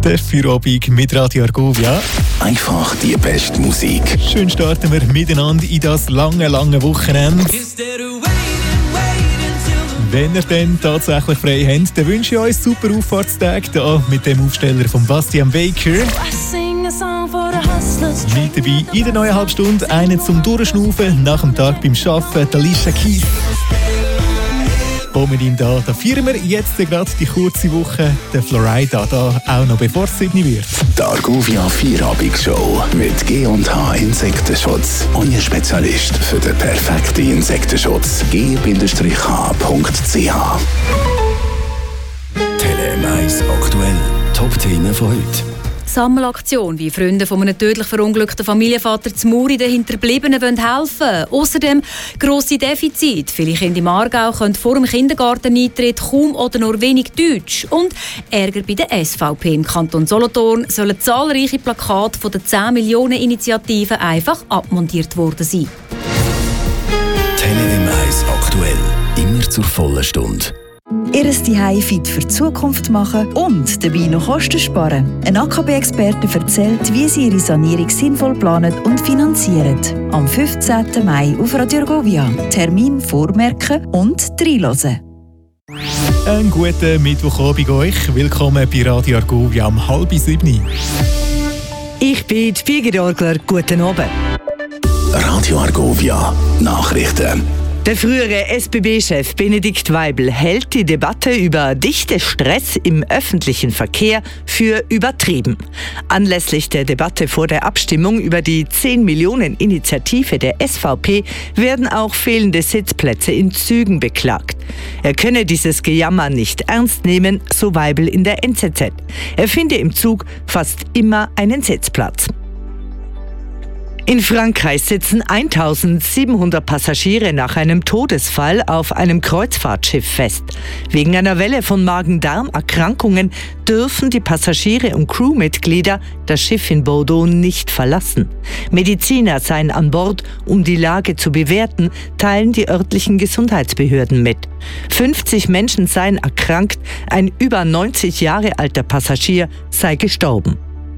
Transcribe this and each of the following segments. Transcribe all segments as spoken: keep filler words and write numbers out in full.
Der Feierabend mit Radio Argovia. Einfach die beste Musik. Schön starten wir miteinander in das lange, lange Wochenende. Wenn ihr dann tatsächlich frei habt, dann wünsche ich euch super Auffahrtstag hier mit dem Aufsteller von Bastian Baker. Mit dabei in der neuen Halbstunde einen zum Durchschnaufen nach dem Tag beim Arbeiten, Alicia Keys. Und mit ihm da, da feiern wir jetzt gerade die kurze Woche, der Florida, da auch noch bevor es sieben wird. Die Argovia Feierabend-Show mit G und H Insektenschutz. Euer Spezialist für den perfekten Insektenschutz. G H Punkt C H. Tele eins aktuell. Top-Themen von heute. Sammelaktion, wie Freunde von einem tödlich verunglückten Familienvater zu Muri den Hinterbliebenen helfen wollen. Außerdem grosse Defizite. Viele Kinder im Aargau können vor dem Kindergarteneintritt kaum oder nur wenig Deutsch. Und Ärger bei der S V P im Kanton Solothurn sollen zahlreiche Plakate von der zehn Millionen Initiative einfach abmontiert worden sein. Tele eins aktuell. Immer zur vollen Stunde. Ihr Zuhause fit für die Zukunft machen und dabei noch Kosten sparen. Ein A K B-Experte erzählt, wie sie ihre Sanierung sinnvoll planen und finanzieren. Am fünfzehnten Mai auf Radio Argovia. Termin vormerken und reinhören. Einen guten Mittwochabend euch. Willkommen bei Radio Argovia um halb sieben. Ich bin die Birgit Orgler. Guten Abend. Radio Argovia Nachrichten. Der frühere S B B-Chef Benedikt Weibel hält die Debatte über dichten Stress im öffentlichen Verkehr für übertrieben. Anlässlich der Debatte vor der Abstimmung über die zehn Millionen Initiative der S V P werden auch fehlende Sitzplätze in Zügen beklagt. Er könne dieses Gejammer nicht ernst nehmen, so Weibel in der N Z Z. Er finde im Zug fast immer einen Sitzplatz. In Frankreich sitzen eintausendsiebenhundert Passagiere nach einem Todesfall auf einem Kreuzfahrtschiff fest. Wegen einer Welle von Magen-Darm-Erkrankungen dürfen die Passagiere und Crewmitglieder das Schiff in Bordeaux nicht verlassen. Mediziner seien an Bord, um die Lage zu bewerten, teilen die örtlichen Gesundheitsbehörden mit. fünfzig Menschen seien erkrankt, ein über neunzig Jahre alter Passagier sei gestorben.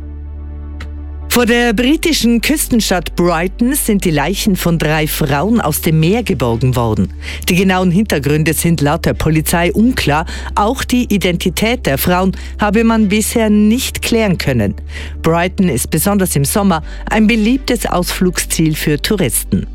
Vor der britischen Küstenstadt Brighton sind die Leichen von drei Frauen aus dem Meer geborgen worden. Die genauen Hintergründe sind laut der Polizei unklar. Auch die Identität der Frauen habe man bisher nicht klären können. Brighton ist besonders im Sommer ein beliebtes Ausflugsziel für Touristen.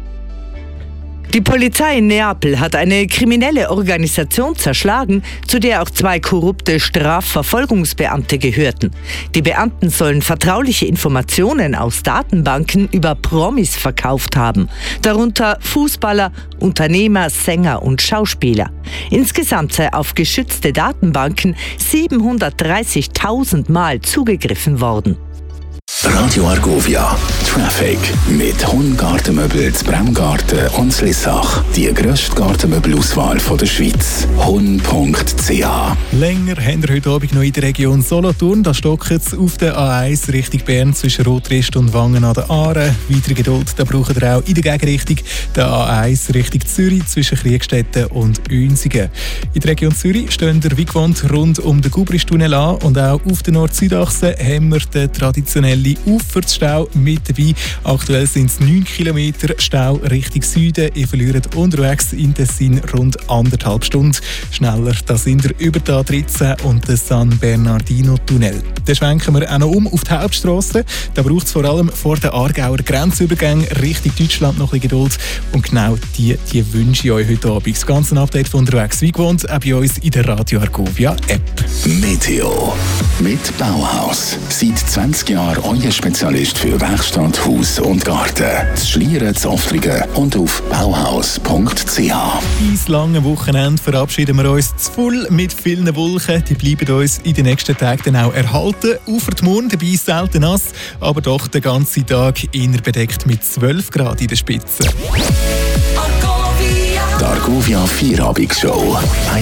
Die Polizei in Neapel hat eine kriminelle Organisation zerschlagen, zu der auch zwei korrupte Strafverfolgungsbeamte gehörten. Die Beamten sollen vertrauliche Informationen aus Datenbanken über Promis verkauft haben, darunter Fußballer, Unternehmer, Sänger und Schauspieler. Insgesamt sei auf geschützte Datenbanken siebenhundertdreißigtausend Mal zugegriffen worden. Radio Argovia Traffic mit Hun Gartenmöbel zu Bremgarten und Lissach. Die grösste Gartenmöbelauswahl der Schweiz. hun Punkt C H. Länger haben wir heute Abend noch in der Region Solothurn. Da stockt es auf der A eins Richtung Bern zwischen Rotrist und Wangen an der Aare. Weitere Geduld da braucht ihr auch in der Gegenrichtung der A eins Richtung Zürich zwischen Kriegstetten und Uensingen. In der Region Zürich stehen wir wie gewohnt rund um den Gubristunnel an und auch auf der Nord-Süd-Achse haben wir den traditionellen Aufwärtsstau mit dabei. Aktuell sind es neun Kilometer Stau Richtung Süden. Ihr verliert unterwegs in Tessin rund anderthalb Stunden. Schneller, da sind wir über die A dreizehn und den San Bernardino-Tunnel. Dann schwenken wir auch noch um auf die Hauptstrasse. Da braucht es vor allem vor den Aargauer Grenzübergängen Richtung Deutschland noch ein bisschen Geduld. Und genau die, die wünsche ich euch heute Abend. Das ganze Update von unterwegs wie gewohnt, auch bei uns in der Radio Argovia App. Meteo mit Bauhaus. Seit zwanzig Jahren euer Spezialist für Werkstatt, Haus und Garten. Das Schlieren, das Offringen und auf bauhaus Punkt C H. Ins lange Wochenende verabschieden wir uns zu voll mit vielen Wolken. Die bleiben uns in den nächsten Tagen dann auch erhalten. Ufer die Mond, dabei selten nass, aber doch den ganzen Tag eher bedeckt mit zwölf Grad in der Spitze. Die Argovia Feierabend-Show.